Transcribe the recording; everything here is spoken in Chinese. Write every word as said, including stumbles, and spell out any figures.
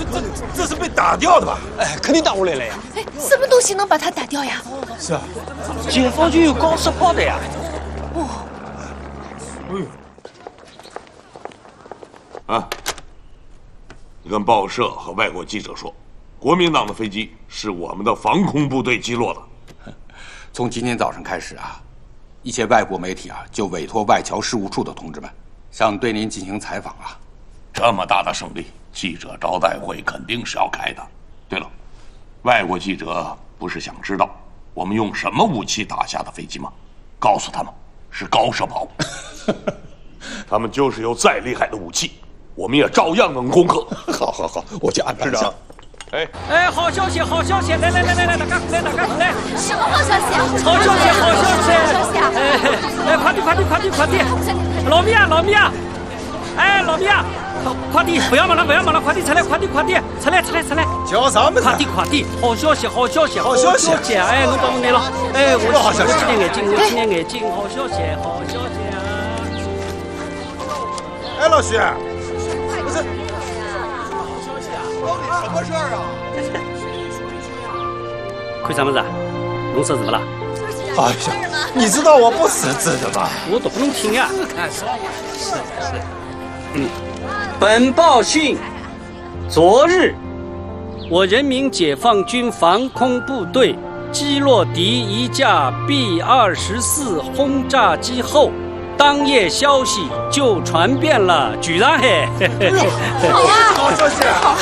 这这是被打掉的吧？ 哎，肯定打下来了呀！ 哎，什么东西能把它打掉呀？ 是啊， 解放军有高射炮的呀！ 哦， 哎呦，啊，你跟报社和外国记者说，国民党的飞机是我们的防空部队击落的。 从今天早上开始啊，一些外国媒体啊就委托外侨事务处的同志们，想对您进行采访啊。 这么大的胜利，记者招待会肯定是要开的。对了，外国记者不是想知道我们用什么武器打下的飞机吗？告诉他们，是高射炮。他们就是有再厉害的武器，我们也照样能攻克。 好好好，我去安排一下。 哎哎，好消息，好消息！来来来来来，大家来，大家来！ 什么好消息啊？ 好消息，好消息！ 好消息啊！ 哎哎，快点快点快点快点！老米啊老米啊！哎老米啊！快点，不要忙了不要忙了，快点出来快点快点出来出来出来！ 叫啥名字？ 快点快点！好消息好消息好消息！ 哎，我到来了！哎，我好消息！ 我今天眼睛我今天眼睛好消息好消息啊！ 哎老徐， 不是。 什么事儿啊？ 看啥么子啊？侬识字不啦？ 哎呀，你知道我不识字的吗？ 我都不能听呀。是是是。嗯，本报讯：昨日，我人民解放军防空部队击落敌一架 B 二十四轰炸机后，当夜消息就传遍了，居然嘿！ 好啊， 好消息！